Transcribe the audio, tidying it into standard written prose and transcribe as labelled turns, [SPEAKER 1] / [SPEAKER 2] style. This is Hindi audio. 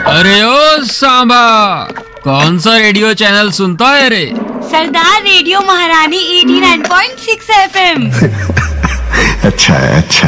[SPEAKER 1] अरे ओ सांबा, कौन सा रेडियो चैनल सुनता है रे?
[SPEAKER 2] सरदार रेडियो महारानी 89.6 FM।
[SPEAKER 3] अच्छा है, अच्छा।